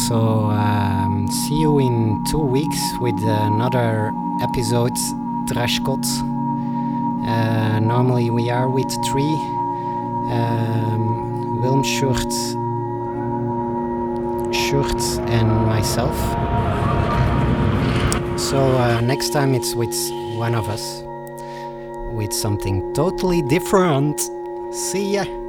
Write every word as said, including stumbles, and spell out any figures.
So um, see you in two weeks with another episode, Trashcot. Uh, normally we are with three. Um, Wilm Schurt, Schurt and myself. So uh, next time it's with one of us. With something totally different. See ya!